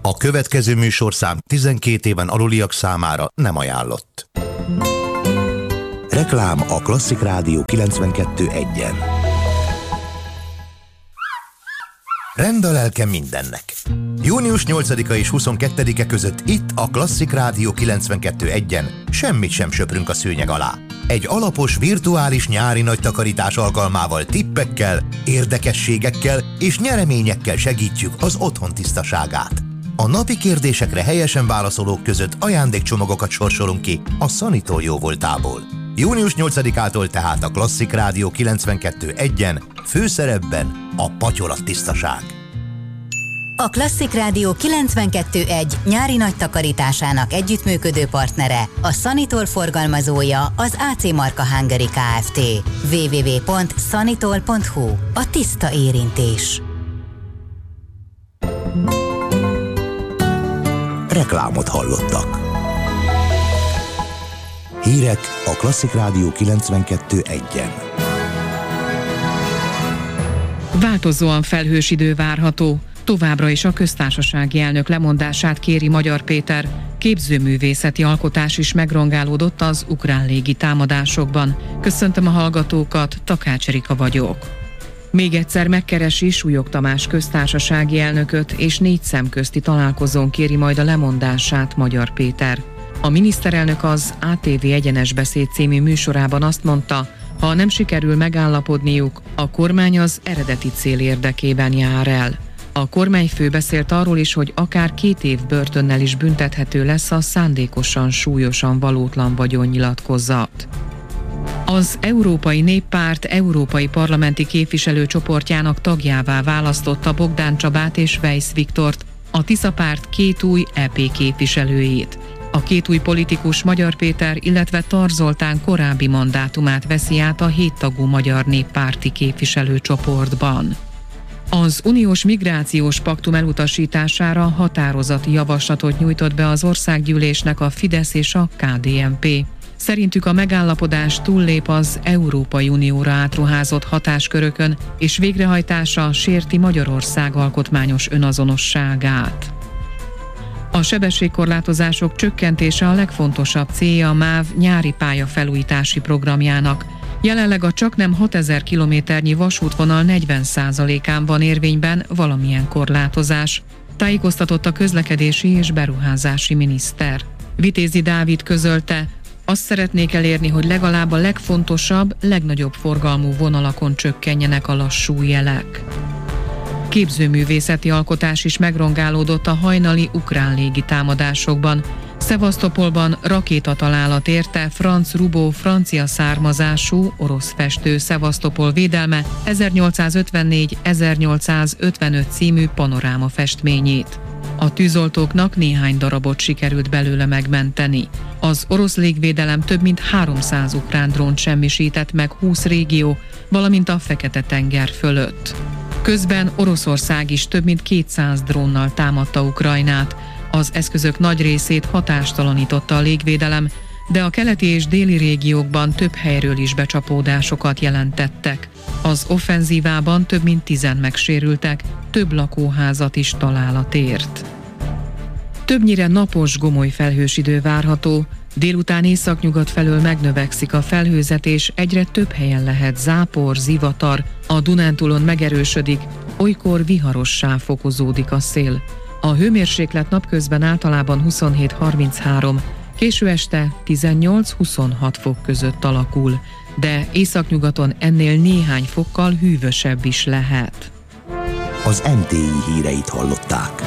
A következő műsorszám 12 éven aluliak számára nem ajánlott. Reklám a Klasszik Rádió 92.1-en. Rend a lelke mindennek. Június 8-a és 22-e között itt a Klasszik Rádió 92.1-en semmit sem söprünk a szőnyeg alá. Egy alapos virtuális nyári nagy takarítás alkalmával tippekkel, érdekességekkel és nyereményekkel segítjük az otthon tisztaságát. A napi kérdésekre helyesen válaszolók között ajándékcsomagokat sorsolunk ki a Sanitól jóvoltából. Június 8-ától tehát a Klasszik Rádió 92.1-en főszerepben a patyolattisztaság. A Klasszik Rádió 92.1 nyári nagy takarításának együttműködő partnere, a Sanitol forgalmazója az AC Marka Hungary Kft. www.sanitol.hu. A tiszta érintés. Reklámot hallottak. Hírek a Klasszik Rádió 92.1-en. Változóan felhős idő várható. Továbbra is a köztársasági elnök lemondását kéri Magyar Péter. Képzőművészeti alkotás is megrongálódott az ukrán légi támadásokban. Köszöntöm a hallgatókat, Takács Erika vagyok. Még egyszer megkeresi Súlyog Tamás köztársasági elnököt, és 4 szemközti találkozón kéri majd a lemondását Magyar Péter. A miniszterelnök az ATV Egyenes Beszéd című műsorában azt mondta, ha nem sikerül megállapodniuk, a kormány az eredeti cél érdekében jár el. A kormányfő beszélt arról is, hogy akár 2 év börtönnel is büntethető lesz a szándékosan súlyosan valótlan vagyonnyilatkozat. Az Európai Néppárt európai parlamenti képviselőcsoportjának tagjává választotta Bogdán Csabát és Weiss Viktort, a Tisza párt 2 új EP képviselőjét. A 2 új politikus, Magyar Péter, illetve Tar Zoltán korábbi mandátumát veszi át a 7 tagú Magyar Néppárti képviselőcsoportban. Az uniós migrációs paktum elutasítására határozati javaslatot nyújtott be az országgyűlésnek a Fidesz és a KDNP. Szerintük a megállapodás túllép az Európai Unióra átruházott hatáskörökön, és végrehajtása sérti Magyarország alkotmányos önazonosságát. A sebességkorlátozások csökkentése a legfontosabb célja a MÁV nyári pályafelújítási programjának. Jelenleg a csaknem 6000 kilométernyi vasútvonal 40%-án van érvényben valamilyen korlátozás, tájékoztatott a közlekedési és beruházási miniszter. Vitézi Dávid közölte, azt szeretnék elérni, hogy legalább a legfontosabb, legnagyobb forgalmú vonalakon csökkenjenek a lassú jelek. Képzőművészeti alkotás is megrongálódott a hajnali ukrán légi támadásokban. Szevasztopolban rakétatalálat érte Franz Rubó francia származású orosz festő Szevasztopol védelme 1854-1855 című panoráma festményét. A tűzoltóknak néhány darabot sikerült belőle megmenteni. Az orosz légvédelem több mint 300 ukrán drónt semmisített meg 20 régió, valamint a Fekete-tenger fölött. Közben Oroszország is több mint 200 drónnal támadta Ukrajnát. Az eszközök nagy részét hatástalanította a légvédelem, de a keleti és déli régiókban több helyről is becsapódásokat jelentettek. Az offenzívában több mint 10 megsérültek, több lakóházat is találat ért. Többnyire napos, gomoly felhős idő várható, délután északnyugat felől megnövekszik a felhőzet, és egyre több helyen lehet zápor, zivatar, a Dunántúlon megerősödik, olykor viharossá fokozódik a szél. A hőmérséklet napközben általában 27-33, késő este 18-26 fok között alakul, de északnyugaton ennél néhány fokkal hűvösebb is lehet. Az MTI híreit hallották.